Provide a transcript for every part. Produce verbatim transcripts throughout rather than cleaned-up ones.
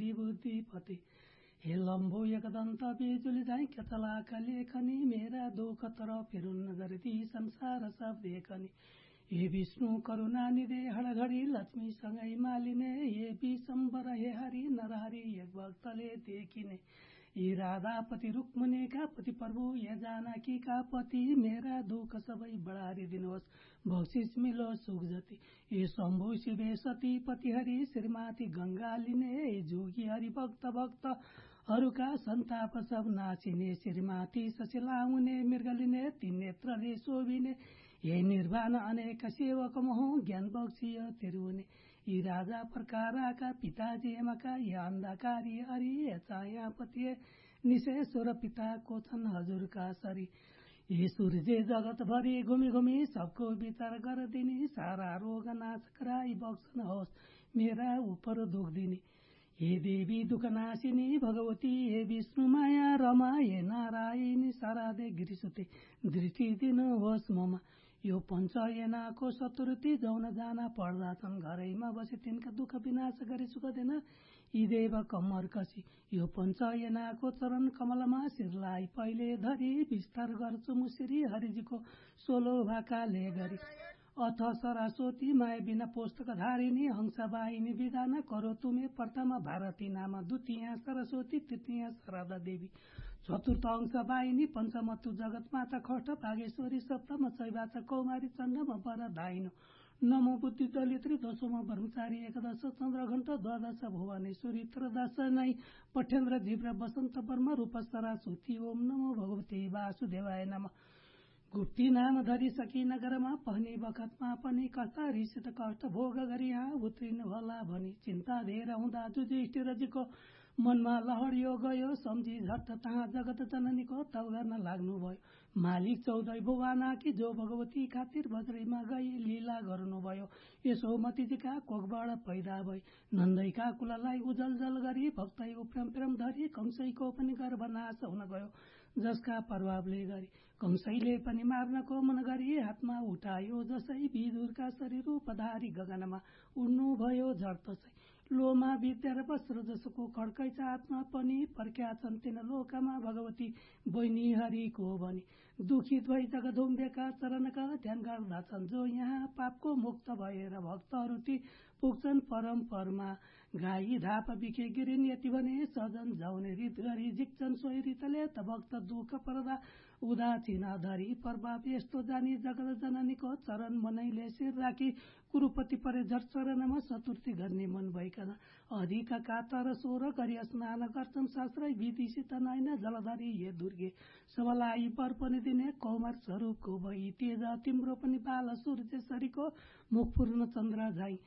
बुद्धि बुद्धिपति हे लम्बो एकदन्त बेजुली जाई केतलाका लेखनी मेरा दुख तर फिरुन्न गर्दी संसार सब देखनी हे विष्णु करुणा निधे हडघडी लक्ष्मीसँगै मालिने हे विशम्बर हे हरि नरहरि एक भक्तले देखिने यी राधापति रुक्मणीका पति प्रभु ये जानकीका पति मेरा दुःख सबै बढारिदिनुहोस् बक्सिस मिलोस् सुख जति ये शम्भु शिवे सती पति हरि श्रीमाती गंगा लिने ये जोगी हरि भक्त भक्त हरूका सन्ताप सब नाचिने श्रीमाती सशिला हुने मृगलिने तीन नेत्रले शोभिने ये निर्वाण अनेक सेवक मोह ज्ञान बक्सियो तिरुने यी राजा प्रकाराका पिताजी एमाका या अन्धकारी हरि चाया पति निशेश्वर पिताको छन् हजुरका सरी ये सूर्य जगत भरि घुमी घुमी सबको विचार गरिदिने सारा रोग नाश गराई बक्सन होस् मेरा उपर दुख दिने हे देवी दुख नाशिनी भगवती हे विष्णु माया रमा हे नारायणी शारदे गिरिसुते दृष्टि दिनुहोस् ममा यो पञ्चयनाको चतुर्थी जौन जान पर्दछन् घरैमा बसे तिनका दुःख विनाश गरी सुख दिन यी देव कम्मर कसी यो पञ्चयनाको चरण कमलमा शिरलाई पहिले धरी विस्तार गर्छु मुसिरी हरिजीको सोलो भाकाले गरी अथ सरस्वती माया बिना पुस्तक धारिणी हंसवाहिनी विधान करो तुमे प्रथम भारती नाम द्वितीय सरस्वती तृतीय शारदा देवी चतुर्थ अंश वाहिनी पंचमतु जगत माता खष्ट भागेश्वरी सप्तम शैवाच कौमारी चण्डम वर धाइनो नमो बुद्धि दलित्री दशम ब्रह्मचारी एकादश चन्द्रघण्ट द्वादश भुवनेश्वरी त्रयोदश नै पठेन्द्र जिब्र वसन्त वर्म रूप सरस्वती ओम नमो भगवते वासुदेवाय नमः गुप्ती नाम धरी सकी नगरमा पहनी बखतमा पनि कष्ट रिसित कष्ट भोग गरी यहाँ उत्रिनु होला भनी चिन्ता धेर हुँदा युधिष्ठिरजीको मनमा लहरियो गयो सम्झी झट्ट तहाँ जगत जननीको तब गर्न लाग्नुभयो मालिक चौधै भुवानाकी जो भगवती खातिर बज्रैमा गई लीला गर्नुभयो यशोमतीजीका कोखबाट पैदा भई नन्दैका कुललाई उजल जल गरी भक्तै उप्रेम प्रेम धरी कंसैको पनि गर्भनाश हुन गयो जसका प्रभावले गरी कंसैले पनि मार्नको मन गरी हातमा उठायो जसै विदुरका शरीर उपधारी गगनमा उड्नु भयो झर्तसै लोमा विद्या वस्त्र जसको खड्कैछ आत्मा पनि पर्क्या छन् तिन लोकमा भगवती बहिनी हरिको भनी दुखित भई जगदुम्बेका चरणका ध्यान गर्दछन् जो यहाँ पापको मुक्त भएर भक्तहरू ती पुग्छन् परम परमा गाई धाप बिखे गिरिन यति भने सजन जाउने रित गरी जिक्छन् सोही रितले त भक्त दुःख पर्दा उदासीन धरी प्रभाव यस्तो जानी जगत जननीको चरण मनैले शिर राखी कुरुपति परे झट चरणमा चतुर्थी गर्ने मन भइकन अधिक कातर सोह्र गरी स्नान गर्छन् शास्त्रै विधिसित नैन जलधरी हे दुर्गे सबलाई वर पनि दिने कौमार स्वरूपको भई तेज तिम्रो पनि बाल सूर्य शरीको मुख पूर्ण चन्द्र झै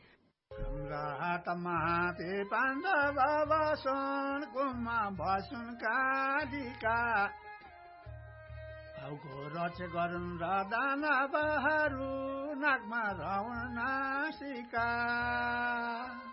सम्राट महाते पाण्डव बसुन कुमा बसुन कालिका औको रच गरुन् र दानवहरू नाकमा राउन नासिका